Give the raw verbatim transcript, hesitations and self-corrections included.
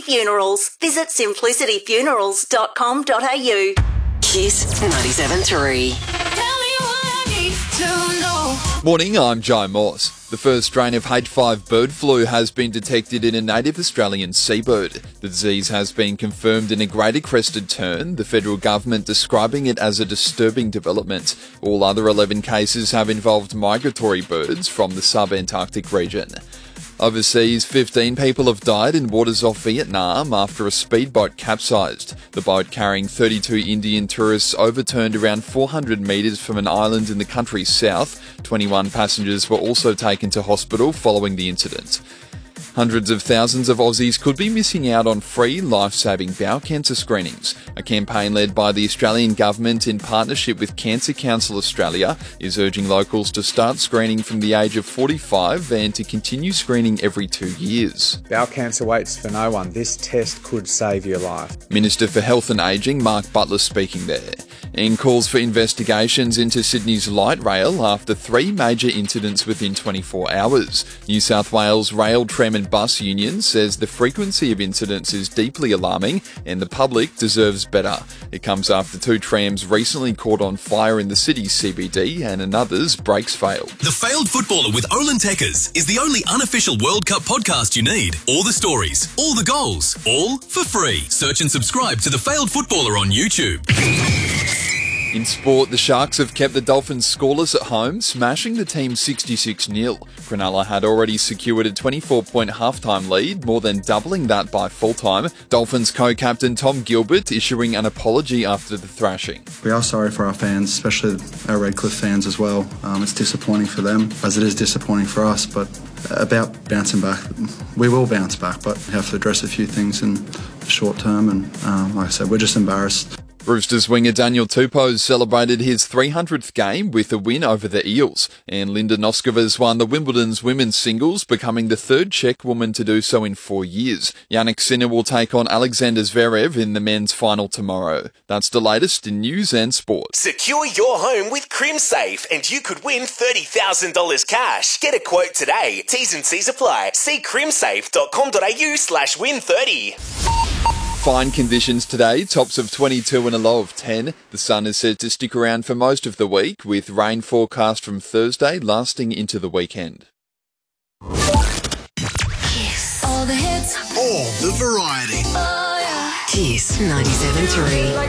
Funerals. Visit simplicity funerals dot com dot a u. Kiss ninety-seven point three. Morning, I'm Joe Morse. The first strain of H five bird flu has been detected in a native Australian seabird. The disease has been confirmed in a greater crested tern, the federal government describing it as a disturbing development. All other eleven cases have involved migratory birds from the sub-Antarctic region. Overseas, fifteen people have died in waters off Vietnam after a speedboat capsized. The boat carrying thirty-two Indian tourists overturned around four hundred metres from an island in the country's south. twenty-one passengers were also taken to hospital following the incident. Hundreds of thousands of Aussies could be missing out on free life-saving bowel cancer screenings. A campaign led by the Australian Government in partnership with Cancer Council Australia is urging locals to start screening from the age of forty-five and to continue screening every two years. Bowel cancer waits for no one. This test could save your life. Minister for Health and Ageing Mark Butler speaking there. And calls for investigations into Sydney's light rail after three major incidents within twenty-four hours. New South Wales Rail, Tram and Bus Union says the frequency of incidents is deeply alarming and the public deserves better. It comes after two trams recently caught on fire in the city's C B D and another's brakes failed. The Failed Footballer with Olin Tekkers is the only unofficial World Cup podcast you need. All the stories, all the goals, all for free. Search and subscribe to The Failed Footballer on YouTube. In sport, the Sharks have kept the Dolphins scoreless at home, smashing the team sixty-six nil. Cronulla had already secured a twenty-four point halftime lead, more than doubling that by full-time. Dolphins co-captain Tom Gilbert issuing an apology after the thrashing. We are sorry for our fans, especially our Redcliffe fans as well. Um, it's disappointing for them, as it is disappointing for us, but about bouncing back, we will bounce back, but we have to address a few things in the short term, and um, like I said, we're just embarrassed. Roosters winger Daniel Tupou celebrated his three hundredth game with a win over the Eels, and Linda Noskova won the Wimbledon's women's singles, becoming the third Czech woman to do so in four years. Jannik Sinner will take on Alexander Zverev in the men's final tomorrow. That's the latest in news and sport. Secure your home with CrimSafe and you could win thirty thousand dollars cash. Get a quote today. T's and C's apply. See crimsafe dot com dot a u slash win thirty. Fine conditions today, tops of twenty-two and a low of ten. The sun is said to stick around for most of the week, with rain forecast from Thursday lasting into the weekend. Kiss. All the hits. All the variety. Oh, yeah. Kiss ninety-seven point three.